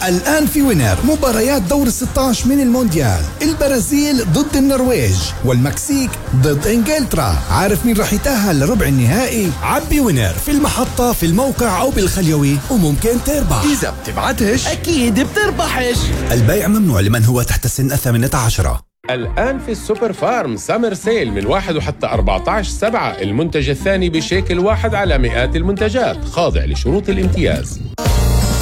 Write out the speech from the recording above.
الآن في وينر مباريات دور 16 من المونديال، البرازيل ضد النرويج والمكسيك ضد انجلترا. عارف مين رح يتأهل لربع النهائي؟ عبي وينر في المحطة، في الموقع أو بالخليوي، وممكن تربح. إذا بتبعتش أكيد بتربحش. البيع ممنوع لمن هو تحت سن 18. الآن في السوبر فارم سامر سيل من 1 وحتى 14/7، المنتج الثاني بشيكل واحد على مئات المنتجات، خاضع لشروط الامتياز.